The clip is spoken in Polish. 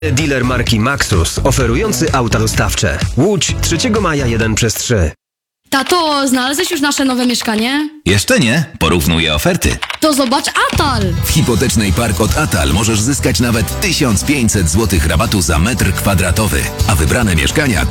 Dealer marki Maxus, oferujący auta dostawcze. Łódź 3 maja 1/3. Tato, znalazłeś już nasze nowe mieszkanie? Jeszcze nie? Porównuję oferty. To zobacz Atal! W Hipotecznej Park od Atal możesz zyskać nawet 1500 zł rabatu za metr kwadratowy, a wybrane mieszkania